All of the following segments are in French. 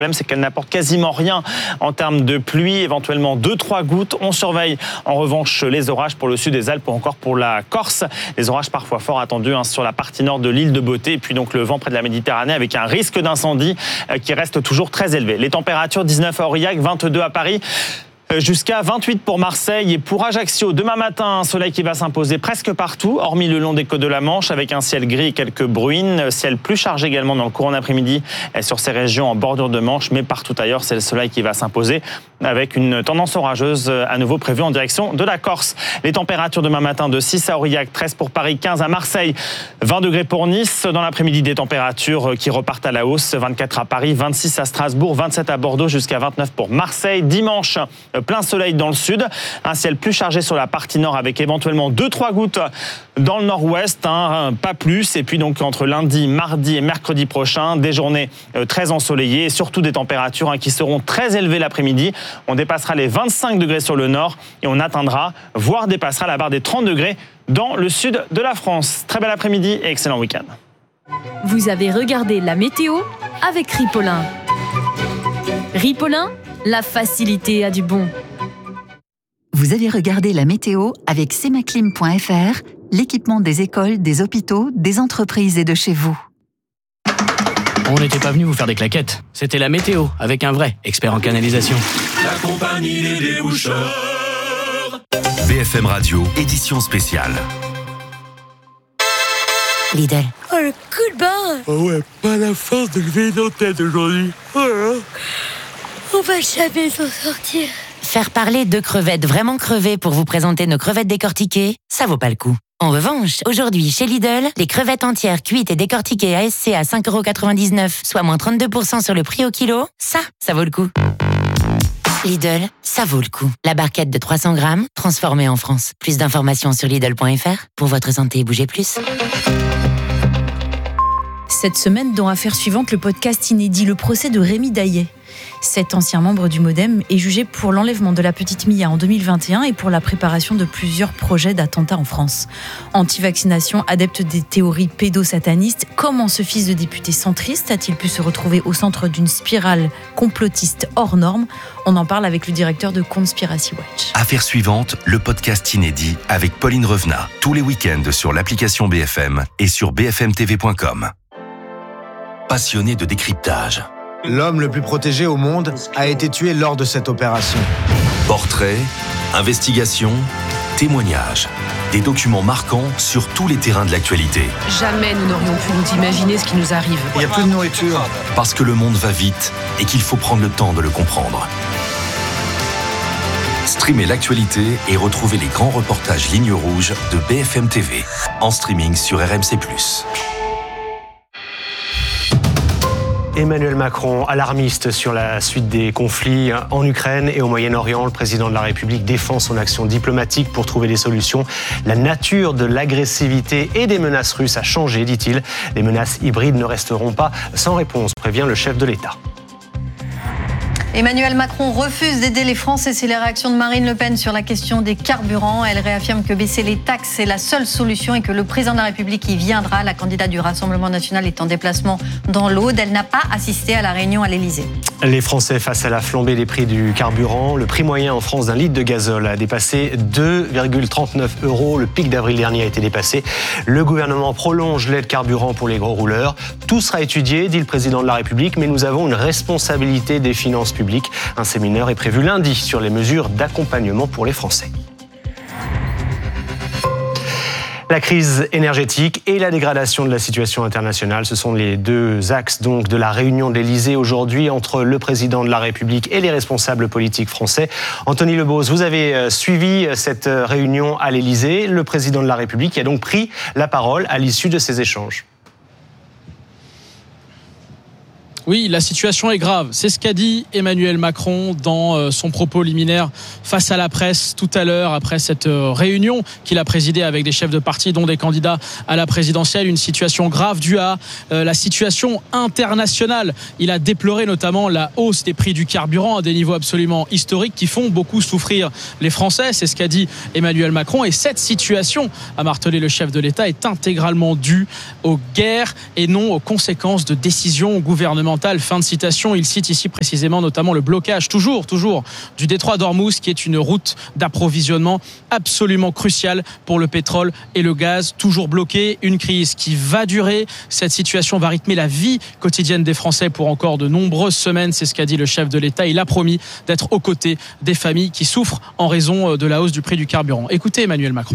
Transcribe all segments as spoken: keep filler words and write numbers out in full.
Le problème, c'est qu'elle n'apporte quasiment rien en termes de pluie, éventuellement deux trois gouttes. On surveille en revanche les orages pour le sud des Alpes ou encore pour la Corse. Les orages parfois forts attendus hein, sur la partie nord de l'île de Beauté. Et puis donc le vent près de la Méditerranée avec un risque d'incendie euh, qui reste toujours très élevé. Les températures, dix-neuf à Aurillac, vingt-deux à Paris. Jusqu'à vingt-huit pour Marseille et pour Ajaccio. Demain matin, un soleil qui va s'imposer presque partout, hormis le long des côtes de la Manche, avec un ciel gris et quelques bruines. Ciel plus chargé également dans le courant d'après-midi sur ces régions en bordure de Manche, mais partout ailleurs, c'est le soleil qui va s'imposer, avec une tendance orageuse à nouveau prévue en direction de la Corse. Les températures demain matin de six à Aurillac, treize pour Paris, quinze à Marseille, vingt degrés pour Nice. Dans l'après-midi, des températures qui repartent à la hausse, vingt-quatre à Paris, vingt-six à Strasbourg, vingt-sept à Bordeaux, jusqu'à vingt-neuf pour Marseille. Dimanche, plein soleil dans le sud, un ciel plus chargé sur la partie nord avec éventuellement deux trois gouttes dans le nord-ouest, hein, pas plus. Et puis donc entre lundi, mardi et mercredi prochain, des journées très ensoleillées et surtout des températures hein, qui seront très élevées l'après-midi. On dépassera les vingt-cinq degrés sur le nord et on atteindra, voire dépassera la barre des trente degrés dans le sud de la France. Très bel après-midi et excellent week-end. Vous avez regardé la météo avec Ripolin. Ripolin, la facilité a du bon. Vous avez regardé la météo avec Semaclim point F R, l'équipement des écoles, des hôpitaux, des entreprises et de chez vous. On n'était pas venu vous faire des claquettes. C'était la météo, avec un vrai expert en canalisation. La compagnie des déboucheurs. B F M Radio, édition spéciale. Lidl. Oh, le coup de barre. Oh ouais, pas la force de lever nos têtes aujourd'hui. Oh là. On va jamais s'en sortir. Faire parler deux crevettes vraiment crevées pour vous présenter nos crevettes décortiquées, ça vaut pas le coup. En revanche, aujourd'hui, chez Lidl, les crevettes entières cuites et décortiquées A S C à cinq euros quatre-vingt-dix-neuf, soit moins trente-deux pour cent sur le prix au kilo, ça, ça vaut le coup. Lidl, ça vaut le coup. La barquette de trois cents grammes, transformée en France. Plus d'informations sur Lidl point F R. Pour votre santé, bougez plus. Cette semaine, dans Affaires suivantes, le podcast inédit, le procès de Rémi Daillet. Cet ancien membre du Modem est jugé pour l'enlèvement de la petite Mia en deux mille vingt et un et pour la préparation de plusieurs projets d'attentats en France. Anti-vaccination, adepte des théories pédosatanistes, comment ce fils de député centriste a-t-il pu se retrouver au centre d'une spirale complotiste hors norme ? On en parle avec le directeur de Conspiracy Watch. Affaires suivantes, le podcast inédit avec Pauline Revenat, tous les week-ends sur l'application B F M et sur b f m t v point com. Passionné de décryptage. L'homme le plus protégé au monde a été tué lors de cette opération. Portraits, investigations, témoignages. Des documents marquants sur tous les terrains de l'actualité. Jamais nous n'aurions pu nous imaginer ce qui nous arrive. Il n'y a plus de nourriture. Parce que le monde va vite et qu'il faut prendre le temps de le comprendre. Streamez l'actualité et retrouvez les grands reportages Ligne Rouge de B F M T V. En streaming sur R M C plus. Emmanuel Macron, alarmiste sur la suite des conflits en Ukraine et au Moyen-Orient. Le président de la République défend son action diplomatique pour trouver des solutions. La nature de l'agressivité et des menaces russes a changé, dit-il. Les menaces hybrides ne resteront pas sans réponse, prévient le chef de l'État. Emmanuel Macron refuse d'aider les Français. C'est la réaction de Marine Le Pen sur la question des carburants. Elle réaffirme que baisser les taxes, c'est la seule solution et que le président de la République y viendra. La candidate du Rassemblement national est en déplacement dans l'Aude. Elle n'a pas assisté à la réunion à l'Élysée. Les Français face à la flambée des prix du carburant. Le prix moyen en France d'un litre de gazole a dépassé deux virgule trente-neuf euros. Le pic d'avril dernier a été dépassé. Le gouvernement prolonge l'aide carburant pour les gros rouleurs. Tout sera étudié, dit le président de la République, mais nous avons une responsabilité des finances publiques. Un séminaire est prévu lundi sur les mesures d'accompagnement pour les Français. La crise énergétique et la dégradation de la situation internationale, ce sont les deux axes donc de la réunion de l'Élysée aujourd'hui entre le président de la République et les responsables politiques français. Anthony Lebos, vous avez suivi cette réunion à l'Élysée. Le président de la République a donc pris la parole à l'issue de ces échanges. Oui, la situation est grave. C'est ce qu'a dit Emmanuel Macron dans son propos liminaire face à la presse tout à l'heure après cette réunion qu'il a présidée avec des chefs de parti dont des candidats à la présidentielle. Une situation grave due à la situation internationale. Il a déploré notamment la hausse des prix du carburant à des niveaux absolument historiques qui font beaucoup souffrir les Français. C'est ce qu'a dit Emmanuel Macron. Et cette situation, a martelé le chef de l'État, est intégralement due aux guerres et non aux conséquences de décisions gouvernementales fondamentale. Fin de citation. Il cite ici précisément notamment le blocage, toujours, toujours, du détroit d'Ormuz, qui est une route d'approvisionnement absolument cruciale pour le pétrole et le gaz, toujours bloqué. Une crise qui va durer. Cette situation va rythmer la vie quotidienne des Français pour encore de nombreuses semaines. C'est ce qu'a dit le chef de l'État. Il a promis d'être aux côtés des familles qui souffrent en raison de la hausse du prix du carburant. Écoutez Emmanuel Macron.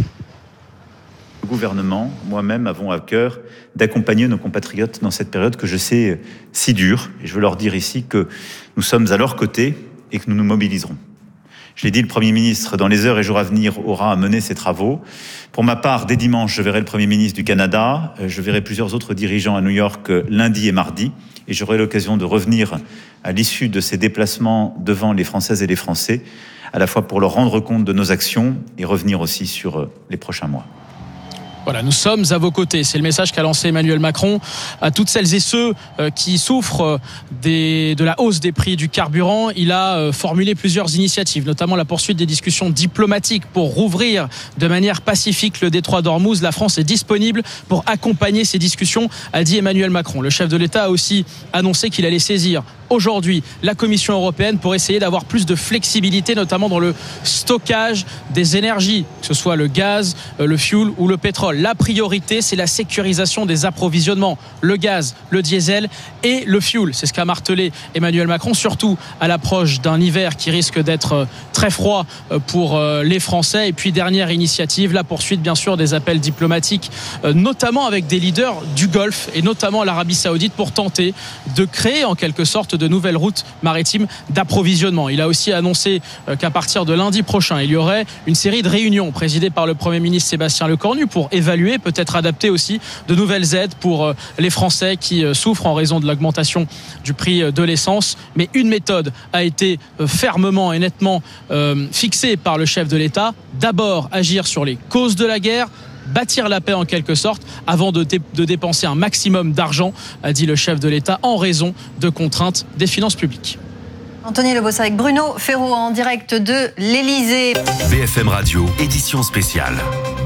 Le gouvernement, moi-même, avons à cœur d'accompagner nos compatriotes dans cette période que je sais si dure. Et je veux leur dire ici que nous sommes à leur côté et que nous nous mobiliserons. Je l'ai dit, le Premier ministre, dans les heures et jours à venir, aura à mener ses travaux. Pour ma part, dès dimanche, je verrai le Premier ministre du Canada. Je verrai plusieurs autres dirigeants à New York lundi et mardi. Et j'aurai l'occasion de revenir à l'issue de ces déplacements devant les Françaises et les Français, à la fois pour leur rendre compte de nos actions et revenir aussi sur les prochains mois. Voilà, nous sommes à vos côtés. C'est le message qu'a lancé Emmanuel Macron à toutes celles et ceux qui souffrent des, de la hausse des prix du carburant. Il a formulé plusieurs initiatives, notamment la poursuite des discussions diplomatiques pour rouvrir de manière pacifique le détroit d'Ormuz. La France est disponible pour accompagner ces discussions, a dit Emmanuel Macron. Le chef de l'État a aussi annoncé qu'il allait saisir aujourd'hui la Commission européenne pour essayer d'avoir plus de flexibilité, notamment dans le stockage des énergies, que ce soit le gaz, le fuel ou le pétrole. La priorité, c'est la sécurisation des approvisionnements, le gaz, le diesel et le fuel. C'est ce qu'a martelé Emmanuel Macron, surtout à l'approche d'un hiver qui risque d'être très froid pour les Français. Et puis, dernière initiative, la poursuite bien sûr des appels diplomatiques, notamment avec des leaders du Golfe et notamment l'Arabie Saoudite pour tenter de créer en quelque sorte de nouvelles routes maritimes d'approvisionnement. Il a aussi annoncé qu'à partir de lundi prochain, il y aurait une série de réunions présidées par le Premier ministre Sébastien Lecornu pour évaluer, peut-être adapter aussi de nouvelles aides pour les Français qui souffrent en raison de l'augmentation du prix de l'essence. Mais une méthode a été fermement et nettement fixée par le chef de l'État. D'abord, agir sur les causes de la guerre, bâtir la paix en quelque sorte avant de, dé- de dépenser un maximum d'argent, a dit le chef de l'État, en raison de contraintes des finances publiques. Anthony Lebos avec Bruno Ferraud en direct de l'Elysée. B F M Radio, édition spéciale.